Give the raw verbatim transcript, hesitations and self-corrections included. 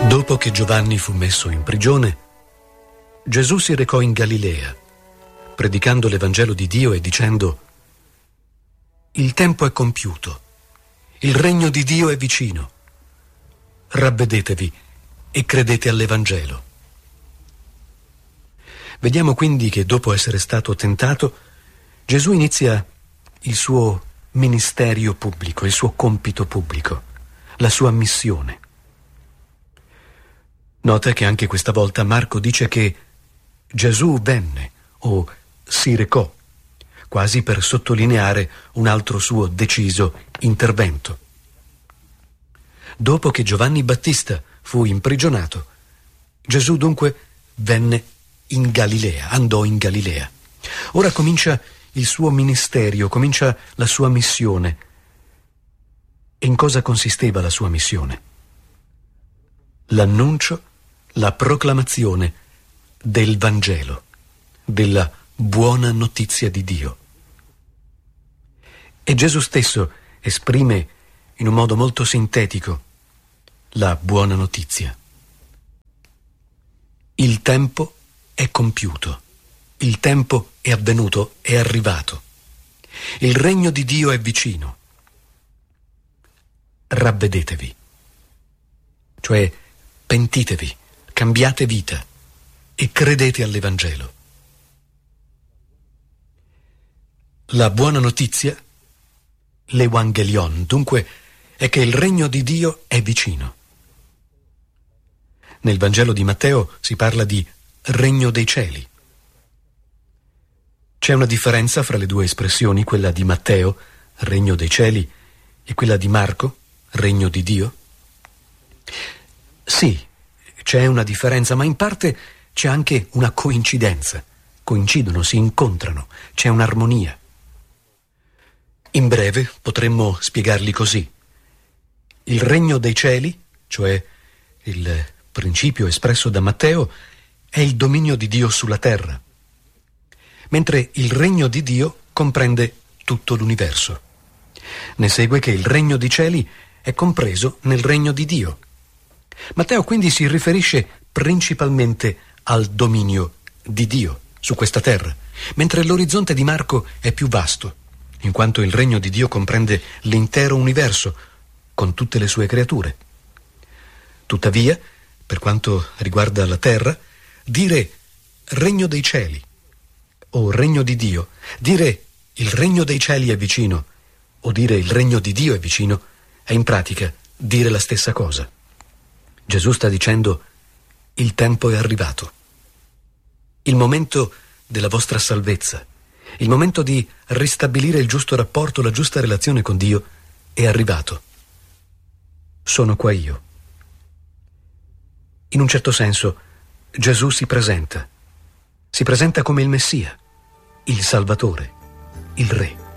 Dopo che Giovanni fu messo in prigione, Gesù si recò in Galilea, predicando l'Evangelo di Dio e dicendo: «Il tempo è compiuto, il regno di Dio è vicino. Ravvedetevi e credete all'Evangelo». Vediamo quindi che dopo essere stato tentato, Gesù inizia il suo ministerio pubblico, il suo compito pubblico, la sua missione. Nota che anche questa volta Marco dice che Gesù venne o si recò, quasi per sottolineare un altro suo deciso intervento. Dopo che Giovanni Battista fu imprigionato, Gesù dunque venne in Galilea, andò in Galilea. Ora comincia il suo ministerio, comincia la sua missione. E in cosa consisteva la sua missione? L'annuncio, la proclamazione del Vangelo, della buona notizia di Dio. E Gesù stesso esprime in un modo molto sintetico la buona notizia. Il tempo è compiuto, il tempo è avvenuto, è arrivato. Il regno di Dio è vicino. Ravvedetevi, cioè pentitevi, cambiate vita e credete all'Evangelo. La buona notizia, l'Evangelion, dunque, è che il regno di Dio è vicino. Nel Vangelo di Matteo si parla di regno dei cieli. C'è una differenza fra le due espressioni, quella di Matteo, regno dei cieli, e quella di Marco, regno di Dio? Sì, c'è una differenza, ma in parte c'è anche una coincidenza. Coincidono, si incontrano, c'è un'armonia. In breve potremmo spiegarli così. Il regno dei cieli, cioè il principio espresso da Matteo, è il dominio di Dio sulla terra, mentre il regno di Dio comprende tutto l'universo. Ne segue che il regno dei cieli è compreso nel regno di Dio. Matteo quindi si riferisce principalmente al dominio di Dio su questa terra, mentre l'orizzonte di Marco è più vasto, in quanto il regno di Dio comprende l'intero universo, con tutte le sue creature. Tuttavia, per quanto riguarda la terra, dire regno dei cieli o regno di Dio, dire il regno dei cieli è vicino o dire il regno di Dio è vicino, è in pratica dire la stessa cosa. Gesù sta dicendo: il tempo è arrivato. Il momento della vostra salvezza, il momento di ristabilire il giusto rapporto, la giusta relazione con Dio è arrivato. Sono qua io. In un certo senso, Gesù si presenta. Si presenta come il Messia, il Salvatore, il Re.